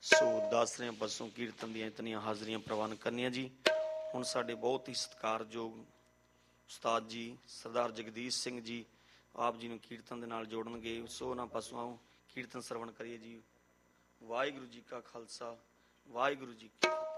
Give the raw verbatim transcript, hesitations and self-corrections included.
ਸੋ ਦੱਸ ਰਹੇ ਪਸ਼ੂ ਕੀਰਤਨ ਦੀਆਂ ਇਤਨੀਆਂ ਹਾਜ਼ਰੀਆਂ ਪ੍ਰਵਾਨ ਕਰਨੀਆਂ ਜੀ। ਹੁਣ ਸਾਡੇ ਬਹੁਤ ਹੀ ਸਤਿਕਾਰਯੋਗ ਉਸਤਾਦ ਜੀ ਸਰਦਾਰ ਜਗਦੀਸ਼ ਸਿੰਘ ਜੀ ਆਪ ਜੀ ਨੂੰ ਕੀਰਤਨ ਦੇ ਨਾਲ ਜੋੜਨਗੇ। ਸੋ ਉਹਨਾਂ ਪਸ਼ੂਆਂ ਨੂੰ ਕੀਰਤਨ ਸਰਵਣ ਕਰੀਏ ਜੀ। ਵਾਹਿਗੁਰੂ ਜੀ ਕਾ ਖਾਲਸਾ ਵਾਹਿਗੁਰੂ ਜੀ ਕੀ ਫਤਿਹ।